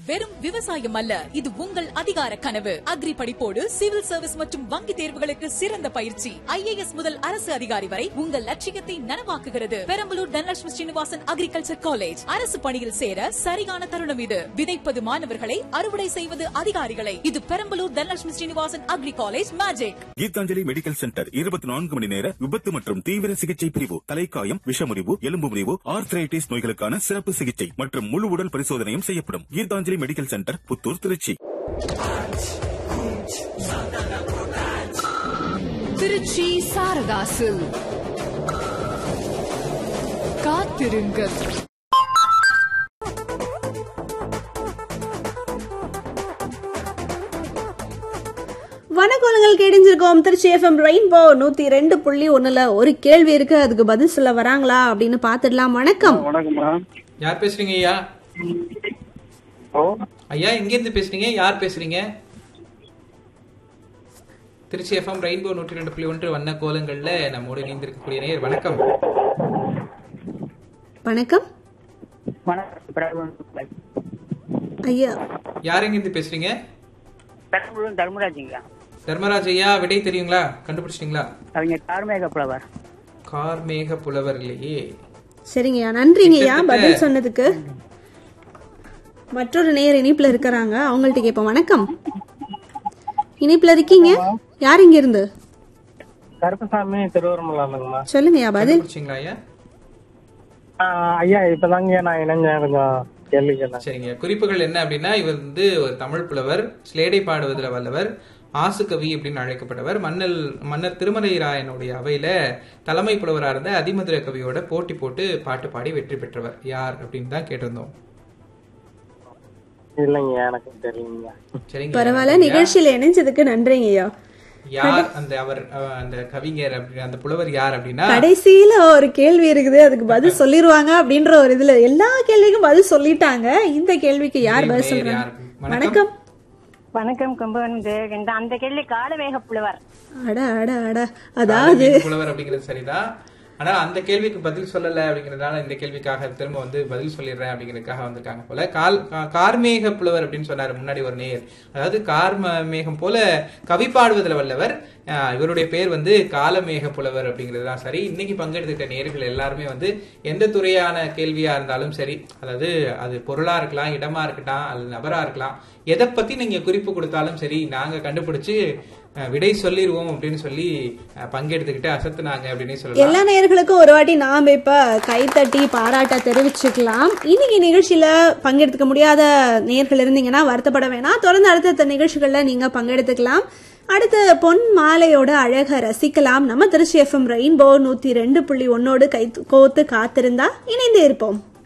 வெறும் விவசாயம் அல்ல, இது உங்கள் அதிகார கனவு. அக்ரி படிப்போடு சிவில் சர்வீஸ் மற்றும் வங்கி தேர்வுகளுக்கு சிறந்த பயிற்சி. IAS முதல் அரசு அதிகாரி வரை உங்கள் லட்சியத்தை நனவாக்குகிறது. Perambalur Dhanalakshmi Srinivasan agriculture college. அரசு பணியில் சேர சரியான தருணம் இது. விதைப்பது மாணவர்களை, அறுவடை செய்வது அதிகாரிகளை. இது Perambalur Dhanalakshmi Srinivasan agri college magic. Gitanjali medical centre 24 மணி நேர விபத்து மற்றும் தீவிர சிகிச்சை பிரிவு. தலைக்காயம், விஷமுறிவு, எலும்பு முறிவு, ஆர்த்ரைட்டிஸ் நோய்களுக்கான சிறப்பு சிகிச்சை மற்றும் முழு உடல் பரிசோதனையும் செய்யப்படும். Gitanjali medical centre, Puthur, Trichy. திருச்சி சாரதாசு காத்திருங்கள். வணக்கங்கள் கேடிஞ்சிருக்கோம். திருச்சி FM ரெயின்போ 102.1 ஒரு கேள்வி இருக்கு, அதுக்கு பதில் சொல்ல வராங்களா அப்படின்னு பாத்துடலாம். வணக்கம். யார் பேசுறீங்க ஐயா? ஐயா எங்க இருந்து பேசுறீங்க? யார் பேசுறீங்க? திருச்சி FM ரெயின்போ 102.1 வண்ண கோலங்கள்ல நம்மோடு இணைந்திருக்கக்கூடிய நேயர் வணக்கம். வணக்கம் ஐயா. யார் எங்க இருந்து பேசுறீங்க? தர்மராஜ். தர்மராஜ் ஐயா, விடை தெரியுங்களா? கண்டுபிடிச்சிட்டீங்களா? அவங்க கார்மேக புலவர். கார்மேக புலவர் இல்லையே. சரிங்கய்யா, நன்றிங்கய்யா பதில் சொன்னதுக்கு. மற்றொரு நேயர் இணைப்புல இருக்கிறாங்க, அவங்கள்ட்ட கேட்போம். வணக்கம், இணைப்புல இருக்கீங்க, யார் இங்க இருந்து? கருப்பசாமி, திருவரமலாமா. சொல்லுங்கய்யா பதில். ஐயா ஐயா இப்பதாங்க நான் இணைஞ்சேன், கொஞ்சம் கேள்வி கேட்டேன். சரிங்க. குறிப்புகள் என்ன அப்படின்னா, இவர் வந்து ஒரு தமிழ் புலவர், ஸ்லேடை பாடுவதில் வல்லவர், ஆசுகவி அப்படின்னு அழைக்கப்பட்டவர். மன்னர் திருமலைராயனுடைய அவையில தலைமை புலவராக இருந்த அதிமதுர கவியோட போட்டி போட்டு பாட்டு பாடி வெற்றி பெற்றவர். யார் அப்படின்னு தான் கேட்டிருந்தோம். இல்லைங்க, எனக்கு தெரியலங்க. சரிங்க, பரவாயில்ல, நிகழ்ச்சியில இணைஞ்சதுக்கு நன்றிங்கய்யா. யார் அந்த கவிஞர், அந்த புலவர் யார் அப்படின்னா, கடைசியில ஒரு கேள்வி இருக்குது, அதுக்கு பதில் சொல்லிருவாங்க அப்படின்ற ஒரு இதுல எல்லா கேள்விக்கும் பதில் சொல்லிட்டாங்க. இந்த கேள்விக்கு யார் பதில் சொல்றாங்க? வணக்கம். வணக்கம் கும்பகோணம். அந்த கேள்வி காலவேக புலவர். அட அட அட, அதாவது புலவர் அப்படிங்கிறது சரிதான். ஆனா அந்த கேள்விக்கு பதில் சொல்லல அப்படிங்கறதுனால இந்த கேள்விக்காக திரும்ப வந்து பதில் சொல்லிடுறேன் அப்படிங்கறதுக்காக வந்திருக்காங்க போல. கார்மேக புலவர் அப்படின்னு சொன்னாரு முன்னாடி ஒரு நேயர். அதாவது கார்மேகம் போல கவி பாடுவதில் வல்லவர். இவருடைய பேர் வந்து காலமேக புலவர் அப்படிங்கிறது தான் சரி. இன்னைக்கு பங்கெடுத்துக்கிட்ட நேயர்கள் எல்லாருமே வந்து எந்த துறையான கேள்வியா இருந்தாலும் சரி, அதாவது அது பொருளா இருக்கலாம், இடமா இருக்கலாம், அல்லது நபரா இருக்கலாம், எதை பத்தி நீங்க குறிப்பு கொடுத்தாலும் சரி, நாங்க கண்டுபிடிச்சு விடை சொல்லிடுவோம் அப்படின்னு சொல்லி பங்கெடுத்துக்கிட்டு அசத்துனாங்க அப்படின்னு சொல்லலாம். எல்லா நேயர்களுக்கும் ஒரு வாட்டி நாம இப்ப கைத்தட்டி பாராட்ட தெரிவிச்சுக்கலாம். இன்னைக்கு நிகழ்ச்சியில பங்கெடுத்துக்க முடியாத நேயர்கள் இருந்தீங்கன்னா வருத்தப்பட வேணாம். தொடர்ந்து அடுத்த நிகழ்ச்சிகள்ல நீங்க பங்கெடுத்துக்கலாம். அடுத்த பொன் மாலையோட அழக ரசிக்கலாம். நம்ம திருச்சி FM ரெயின்போ 102.1 கை கோத்து காத்திருந்தா இணைந்தே இருப்போம்.